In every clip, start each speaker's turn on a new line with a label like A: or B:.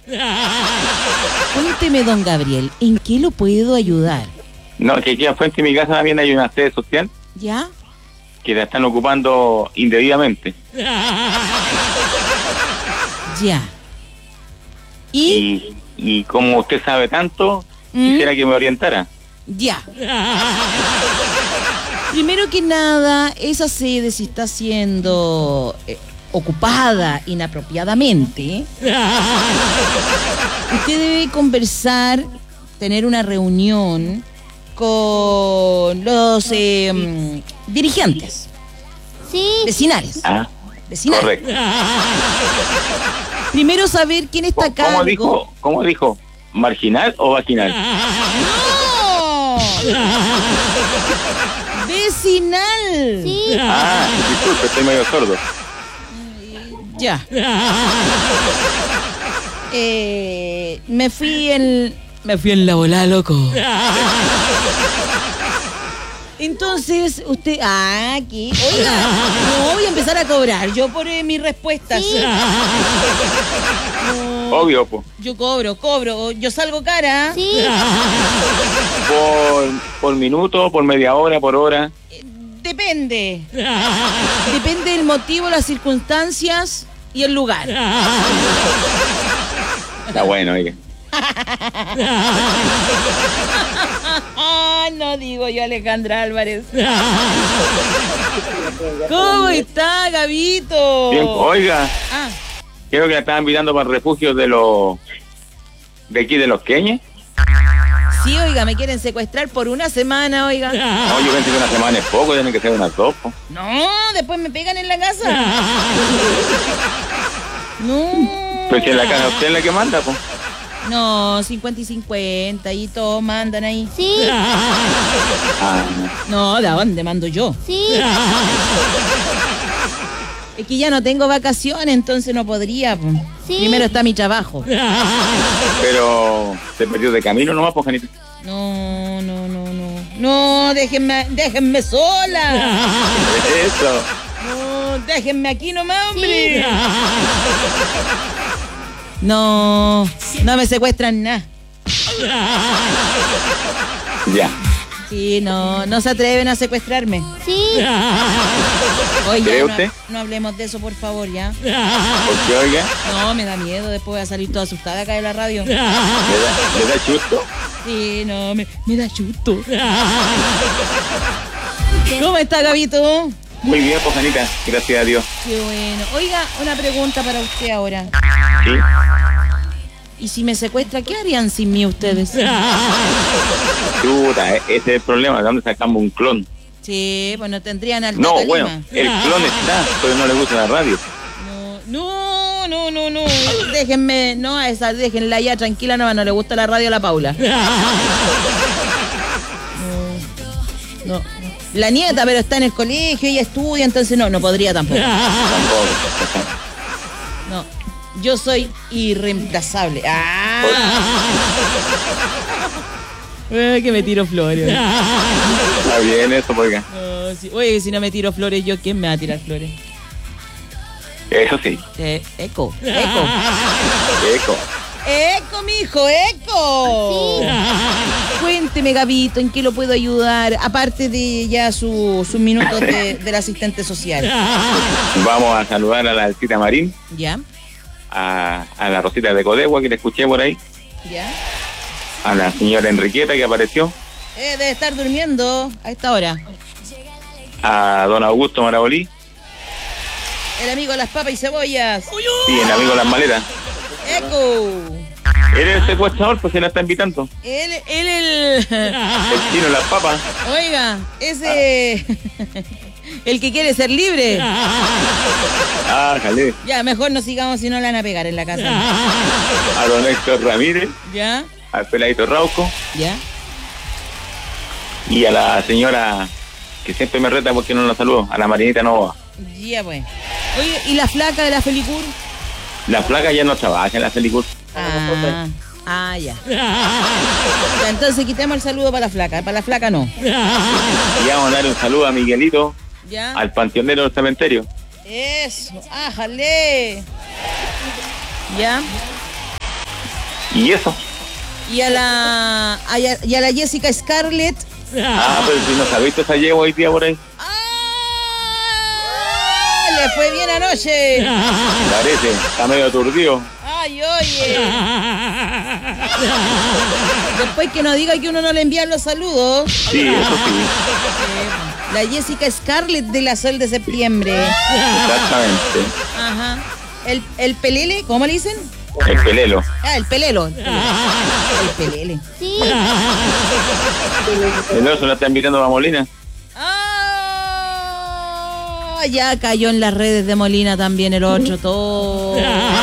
A: Cuénteme, don Gabriel, ¿en qué lo puedo ayudar?
B: No, que aquí frente a mi casa también hay una sede social
A: ¿Ya?
B: que la están ocupando indebidamente.
A: Ya.
B: Y como usted sabe tanto, quisiera que me orientara.
A: Ya. Primero que nada, esa sede, si está siendo ocupada inapropiadamente, usted debe conversar, tener una reunión con los dirigentes.
C: Sí.
A: Vecinales. Vecinales.
B: Correcto.
A: Primero saber quién está a cargo.
B: ¿Cómo dijo? ¿Marginal o vaginal?
A: ¡No! ¡Vecinal!
C: Sí.
B: Disculpe, estoy medio sordo.
A: Ya. Me fui en la bola, loco. Entonces, usted... aquí. Oiga, no voy a empezar a cobrar yo por mis respuestas.
C: Sí.
A: No,
B: Obvio, po.
A: yo cobro. Yo salgo cara.
C: Sí.
B: Por minuto, por media hora, por hora.
A: Depende. Depende del motivo, las circunstancias y el lugar.
B: Está bueno, oiga.
A: No digo yo, Alejandra Álvarez. ¿Cómo está, Gabito?
B: Bien, oiga, creo que la estaban invitando para el refugio de aquí de los Queñes.
A: Sí, oiga, me quieren secuestrar por una semana, oiga.
B: No, yo pensé que una semana es poco, tienen que ser unas 2. Po.
A: No, después me pegan en la casa. No.
B: Pues si en la casa usted es la que manda, pues.
A: No, 50 y 50, y todos mandan ahí.
C: Sí.
A: No, ¿de dónde mando yo?
C: Sí.
A: Es que ya no tengo vacaciones, entonces no podría.
C: Sí.
A: Primero está mi trabajo.
B: Pero se perdió de camino nomás, pues, Janita.
A: No. No, déjenme sola.
B: Eso.
A: No, déjenme aquí nomás, hombre. No me secuestran nada.
B: Ya.
A: Sí, no se atreven a secuestrarme.
C: Sí.
A: Oye,
B: ¿Cree usted?
A: No hablemos de eso, por favor, ya.
B: ¿Por qué, oiga?
A: No, me da miedo, después voy a salir toda asustada acá de la radio.
B: ¿Le da chusto?
A: Sí, no, me da chusto. ¿Cómo está, Gabito?
B: Muy bien, pues, Janita, gracias a Dios.
A: Qué bueno. Oiga, una pregunta para usted ahora.
B: Sí.
A: ¿Y si me secuestra, qué harían sin mí ustedes?
B: Chuta, ese es el problema, ¿de dónde sacamos un clon?
A: Sí, bueno, tendrían al
B: No,
A: Tata
B: bueno,
A: Lima.
B: el clon está, pero no le gusta la radio.
A: No. Déjenme, déjenla ya tranquila, no le gusta la radio a la Paula. No. La nieta, pero está en el colegio, ella estudia, entonces no podría tampoco. No, yo soy irreemplazable. Que me tiro flores.
B: Está bien eso, oiga.
A: No, sí. Oye, si no me tiro flores, ¿yo quién me va a tirar flores?
B: Eso sí.
A: Eco, mijo, eco.
C: Sí.
A: Cuénteme, Gabito, ¿en qué lo puedo ayudar? Aparte de ya sus minutos del asistente social.
B: Vamos a saludar a la Alcita Marín,
A: ¿Ya?
B: a la Rosita de Codegua, que le escuché por ahí,
A: ¿Ya?
B: a la señora Enriqueta, que apareció,
A: Debe estar durmiendo a esta hora.
B: a don Augusto Marabolí,
A: El amigo de las papas y cebollas.
B: y el amigo de las maletas.
A: ¡Eco!
B: Él es el secuestrador, pues se la está invitando.
A: El
B: El chino de las papas.
A: Oiga, ese... El que quiere ser libre.
B: Jale.
A: Ya, mejor no sigamos si no la van a pegar en la casa.
B: A don Héctor Ramírez,
A: ¿Ya?
B: al peladito Rauco,
A: ¿Ya?
B: y a la señora que siempre me reta porque no la saludo, a la Marinita Nova.
A: Ya, pues. Oye, ¿y la flaca de la Felicur?
B: La flaca ya no trabaja en la película.
A: Ya. Ya, entonces quitemos el saludo para la flaca no.
B: Y vamos a dar un saludo a Miguelito,
A: ¿Ya?
B: al panteonero del cementerio.
A: Eso, ájale. ¿Ya?
B: ¿Y eso?
A: Y a la Jessica Scarlett.
B: Pero si no sabiste esa yegua hoy día por ahí.
A: Le fue bien anoche.
B: Parece, está medio aturdido.
A: Ay, oye. Después que no diga que uno no le envía los saludos.
B: Sí, eso sí.
A: La Jessica Scarlett de la Sol de Septiembre.
B: Exactamente.
A: Ajá. El pelele, ¿cómo le dicen?
B: El pelelo.
A: El pelelo. El pelele.
C: Sí.
B: El oso la está invitando a Molina.
A: Ya cayó en las redes de Molina también el otro, todo.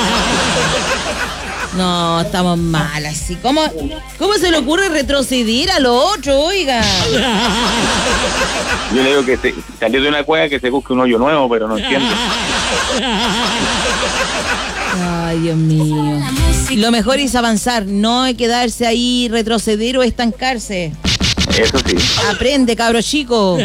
A: No, estamos mal así. ¿Cómo se le ocurre retroceder a lo otro, oiga?
B: Yo le digo que salió de una cueva que se busque un hoyo nuevo, pero no entiendo.
A: Ay, Dios mío. Lo mejor es avanzar, no quedarse ahí, retroceder o estancarse.
B: Eso sí.
A: Aprende, cabro chico.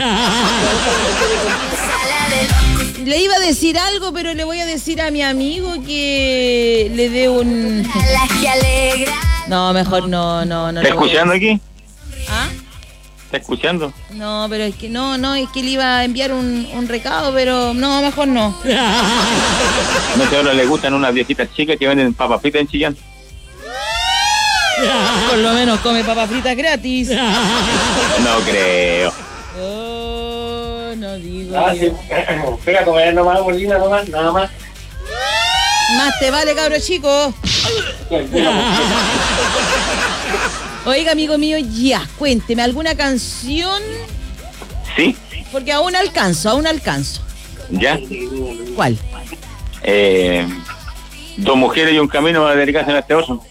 A: Le iba a decir algo, pero le voy a decir a mi amigo que le dé un... No, mejor no.
B: ¿Está escuchando aquí?
A: ¿Ah?
B: ¿Está escuchando?
A: No, pero es que no, es que le iba a enviar un recado, pero no, mejor no.
B: No sé, ahora le gustan unas viejitas chicas que venden papas fritas en Chillán.
A: Por lo menos come papas fritas gratis.
B: No creo.
A: Oh, no digo.
D: Sí. Espera, comer nomás, Molina, nomás, nada más.
A: Más te vale, cabro chico. Oiga, amigo mío, ya, cuénteme, ¿alguna canción?
B: ¿Sí?
A: Porque aún alcanzo.
B: ¿Ya?
A: ¿Cuál?
B: Dos mujeres y un camino para dedicarse a este oso.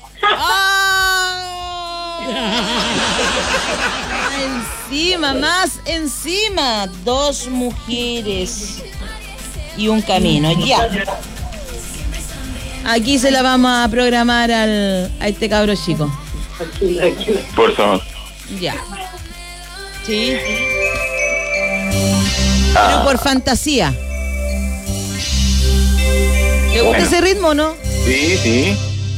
A: Encima, más encima. Dos mujeres y un camino, ya. Aquí se la vamos a programar a este cabro chico.
B: Por favor.
A: Ya. Sí. Pero por fantasía. ¿Le gusta ese ritmo, no?
B: Sí.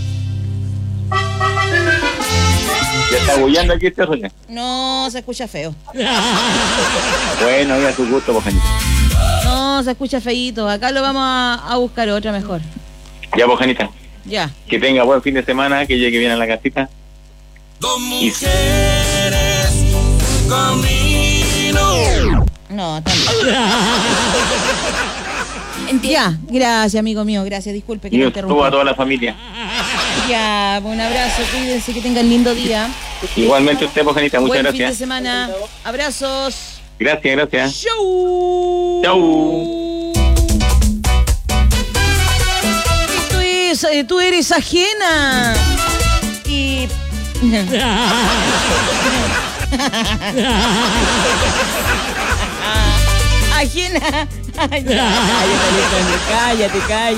B: ¿Ya está bullando aquí este rollo?
A: No, se escucha feo.
B: Bueno, ya a tu gusto, Bojanita.
A: No, se escucha feíto. Acá lo vamos a buscar otra mejor.
B: Ya, Bojanita.
A: Ya.
B: Que tenga buen fin de semana, que llegue bien a la casita.
E: Dos mujeres, un camino.
A: No, también. Ya, gracias, amigo mío, gracias, disculpe que
B: Y
A: me
B: a
A: interrumpa.
B: toda la familia.
A: Ya, un abrazo, cuídense, que tengan lindo día.
B: Igualmente usted, Bojanita, muchas
A: Buen fin de
B: gracias.
A: semana. Abrazos.
B: Gracias.
A: Chau.
B: Chau.
A: Tú eres ajena. Y... ajena. Ay, cállate.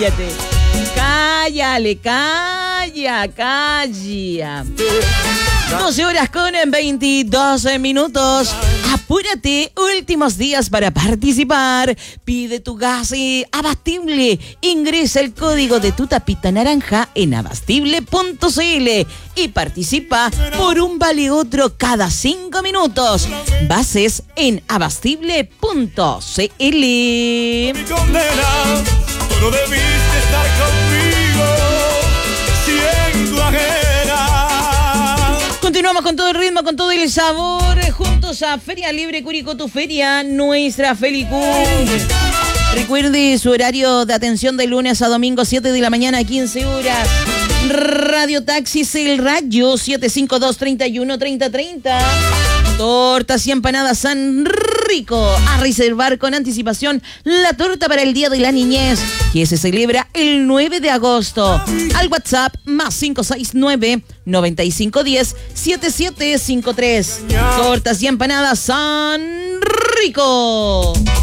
A: Calla. 12 horas con 22 minutos. Apúrate, últimos días para participar. Pide tu gas Abastible. Ingresa el código de tu tapita naranja en abastible.cl y participa por un vale otro cada 5 minutos. Bases en abastible.cl.
E: Mi condena, tú no debiste estar conmigo, siendo ajena.
A: Continuamos con todo el ritmo, con todo el sabor, juntos a Feria Libre Curicó, tu feria, nuestra Felicú. Recuerde su horario de atención de lunes a domingo, 7 de la mañana, 15 horas. Radio Taxis El Rayo, 752-31-3030. Tortas y empanadas San Rico. A reservar con anticipación la torta para el Día de la Niñez, que se celebra el 9 de agosto. Al WhatsApp más 569-9510-7753. Tortas y empanadas San Rico.